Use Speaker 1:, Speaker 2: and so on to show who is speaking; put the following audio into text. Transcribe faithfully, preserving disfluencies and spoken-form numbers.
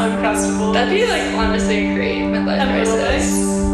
Speaker 1: Uncrustables.
Speaker 2: That'd be like honestly a great midlife
Speaker 1: A middle
Speaker 2: crisis.